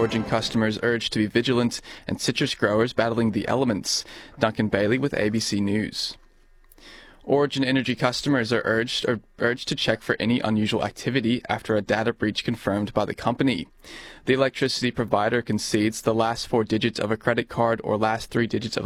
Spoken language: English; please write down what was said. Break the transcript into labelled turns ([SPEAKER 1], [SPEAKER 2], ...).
[SPEAKER 1] Origin customers urged to be vigilant and citrus growers battling the elements. Duncan Bailey with ABC News. Origin Energy customers are urged to check for any unusual activity after a data breach confirmed by the company. The electricity provider concedes the last 4 digits of a credit card or last 3 digits of